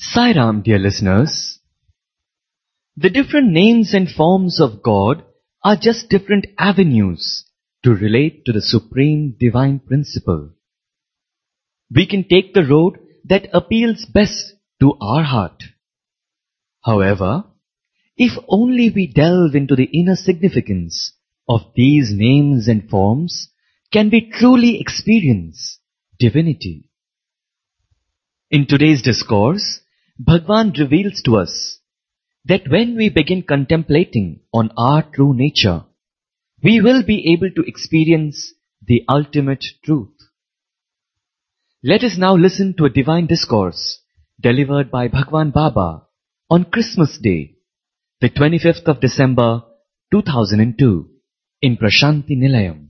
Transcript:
Sai Ram, dear listeners. The different names and forms of God are just different avenues to relate to the supreme divine principle. We can take the road that appeals best to our heart. However, if only we delve into the inner significance of these names and forms, can we truly experience divinity. In today's discourse, Bhagwan reveals to us that when we begin contemplating on our true nature, we will be able to experience the ultimate truth. Let us now listen to a divine discourse delivered by Bhagwan Baba on Christmas Day, the 25th of December 2002 in Prashanti Nilayam.